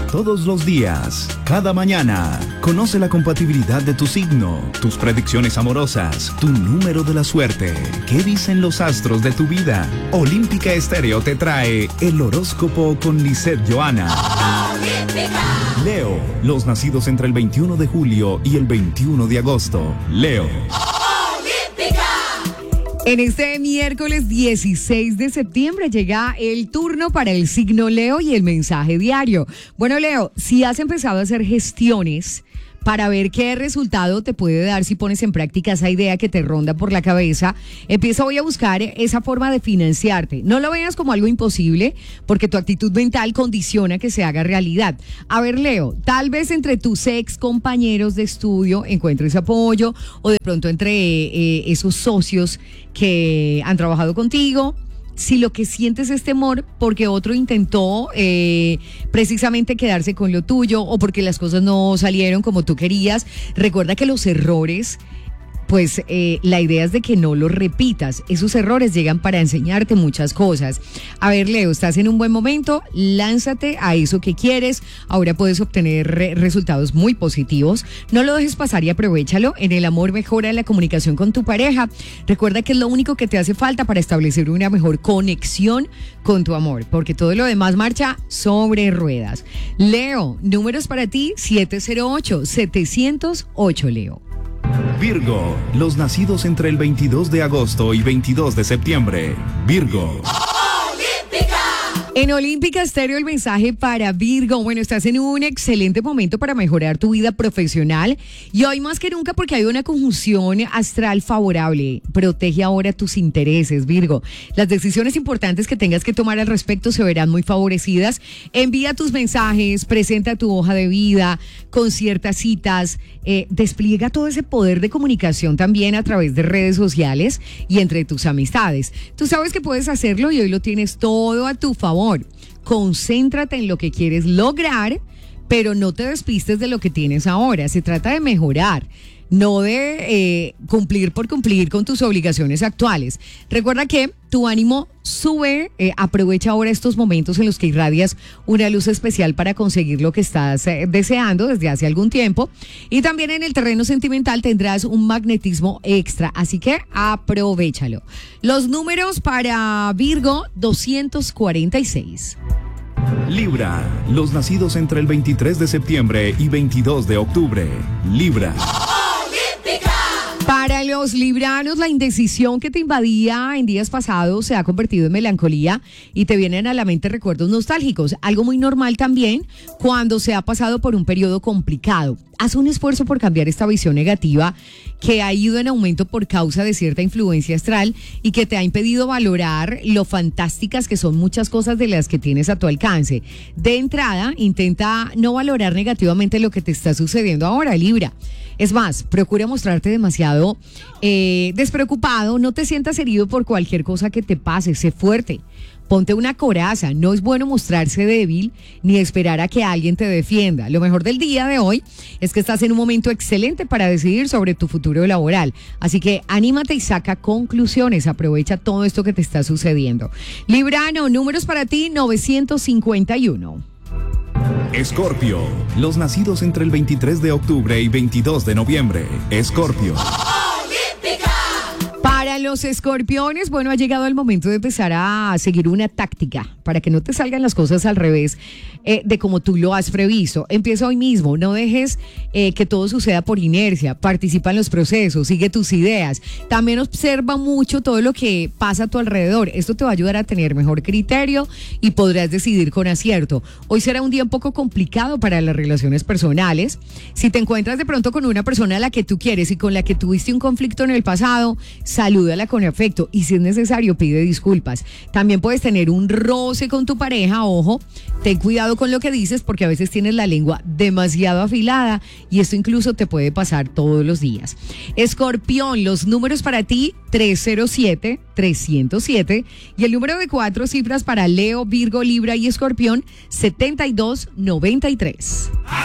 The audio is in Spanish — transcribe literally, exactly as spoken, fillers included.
Todos los días, cada mañana, conoce la compatibilidad de tu signo, tus predicciones amorosas, tu número de la suerte. ¿Qué dicen los astros de tu vida? Olímpica Estéreo te trae el horóscopo con Lisette Johanna. ¡Olímpica! Leo, los nacidos entre el veintiuno de julio y el veintiuno de agosto. Leo. En este miércoles dieciséis de septiembre llega el turno para el signo Leo y el mensaje diario. Bueno, Leo, si has empezado a hacer gestiones para ver qué resultado te puede dar si pones en práctica esa idea que te ronda por la cabeza, empieza hoy a buscar esa forma de financiarte. No lo veas como algo imposible, porque tu actitud mental condiciona que se haga realidad. A ver, Leo, tal vez entre tus ex compañeros de estudio encuentres apoyo, o de pronto entre eh, esos socios que han trabajado contigo. Si lo que sientes es temor porque otro intentó eh, precisamente quedarse con lo tuyo, o porque las cosas no salieron como tú querías, recuerda que los errores, pues eh, la idea es de que no los repitas. Esos errores llegan para enseñarte muchas cosas. A ver, Leo, estás en un buen momento, lánzate a eso que quieres. Ahora puedes obtener re- resultados muy positivos. No lo dejes pasar y aprovéchalo. En el amor mejora la comunicación con tu pareja. Recuerda que es lo único que te hace falta para establecer una mejor conexión con tu amor, porque todo lo demás marcha sobre ruedas. Leo, números para ti, siete cero ocho, siete cero ocho, Leo. Virgo, los nacidos entre el veintidós de agosto y veintidós de septiembre. Virgo. En Olímpica Estéreo el mensaje para Virgo. Bueno, estás en un excelente momento para mejorar tu vida profesional y hoy más que nunca porque hay una conjunción astral favorable. Protege ahora tus intereses, Virgo. Las decisiones importantes que tengas que tomar al respecto se verán muy favorecidas. Envía tus mensajes, presenta tu hoja de vida con ciertas citas, eh, despliega todo ese poder de comunicación también a través de redes sociales y entre tus amistades. Tú sabes que puedes hacerlo y hoy lo tienes todo a tu favor. Concéntrate en lo que quieres lograr, pero no te despistes de lo que tienes ahora. Se trata de mejorar, no de eh, cumplir por cumplir con tus obligaciones actuales. Recuerda que tu ánimo sube, eh, aprovecha ahora estos momentos en los que irradias una luz especial para conseguir lo que estás eh, deseando desde hace algún tiempo. Y también en el terreno sentimental tendrás un magnetismo extra, así que aprovéchalo. Los números para Virgo, doscientos cuarenta y seis. Libra, los nacidos entre el veintitrés de septiembre y veintidós de octubre. Libra. Para los libranos, la indecisión que te invadía en días pasados se ha convertido en melancolía y te vienen a la mente recuerdos nostálgicos, algo muy normal también cuando se ha pasado por un periodo complicado. Haz un esfuerzo por cambiar esta visión negativa que ha ido en aumento por causa de cierta influencia astral y que te ha impedido valorar lo fantásticas que son muchas cosas de las que tienes a tu alcance. De entrada, intenta no valorar negativamente lo que te está sucediendo ahora, Libra. Es más, procura mostrarte demasiado eh, despreocupado, no te sientas herido por cualquier cosa que te pase, sé fuerte. Ponte una coraza, no es bueno mostrarse débil ni esperar a que alguien te defienda. Lo mejor del día de hoy es que estás en un momento excelente para decidir sobre tu futuro laboral. Así que anímate y saca conclusiones, aprovecha todo esto que te está sucediendo. Librano, números para ti, novecientos cincuenta y uno. Escorpio, los nacidos entre el veintitrés de octubre y veintidós de noviembre. Escorpio. Para los escorpiones, bueno, ha llegado el momento de empezar a seguir una táctica para que no te salgan las cosas al revés eh, de como tú lo has previsto. Empieza hoy mismo, no dejes eh, que todo suceda por inercia, participa en los procesos, sigue tus ideas. También observa mucho todo lo que pasa a tu alrededor. Esto te va a ayudar a tener mejor criterio y podrás decidir con acierto. Hoy será un día un poco complicado para las relaciones personales. Si te encuentras de pronto con una persona a la que tú quieres y con la que tuviste un conflicto en el pasado, salúdala con afecto y si es necesario pide disculpas. También puedes tener un roce con tu pareja, ojo, ten cuidado con lo que dices porque a veces tienes la lengua demasiado afilada y esto incluso te puede pasar todos los días. Escorpión, los números para ti, tres cero siete, trescientos siete y el número de cuatro cifras para Leo, Virgo, Libra y Escorpión, setenta y dos noventa y tres.